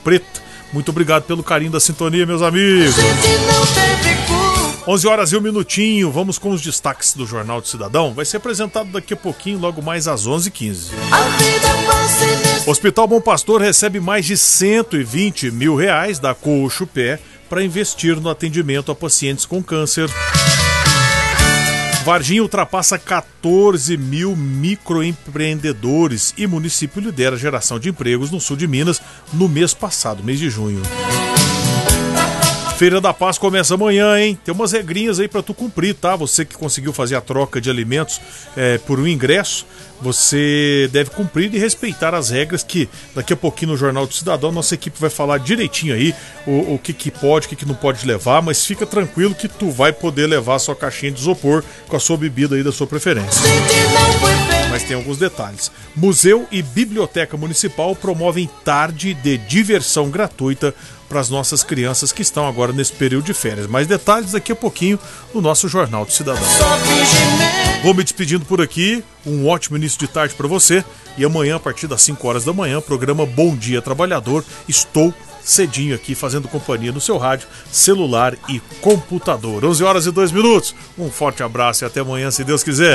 Preta. Muito obrigado pelo carinho da sintonia, meus amigos. 11 horas e 1 minutinho, vamos com os destaques do Jornal do Cidadão. Vai ser apresentado daqui a pouquinho, logo mais às 11h15. Hospital Bom Pastor recebe mais de R$120 mil da Coxo Pé para investir no atendimento a pacientes com câncer. Varginha ultrapassa 14 mil microempreendedores e município lidera a geração de empregos no sul de Minas no mês passado, mês de junho. Feira da Paz começa amanhã, hein? Tem umas regrinhas aí pra tu cumprir, tá? Você que conseguiu fazer a troca de alimentos por um ingresso, você deve cumprir e respeitar as regras que daqui a pouquinho no Jornal do Cidadão nossa equipe vai falar direitinho aí o que pode, o que não pode levar, mas fica tranquilo que tu vai poder levar a sua caixinha de isopor com a sua bebida aí da sua preferência. Mas tem alguns detalhes. Museu e Biblioteca Municipal promovem tarde de diversão gratuita para as nossas crianças que estão agora nesse período de férias. Mais detalhes daqui a pouquinho no nosso Jornal do Cidadão. Vou me despedindo por aqui. Um ótimo início de tarde para você. E amanhã, a partir das 5 horas da manhã, programa Bom Dia Trabalhador. Estou cedinho aqui fazendo companhia no seu rádio, celular e computador. 11 horas e 2 minutos. Um forte abraço e até amanhã, se Deus quiser.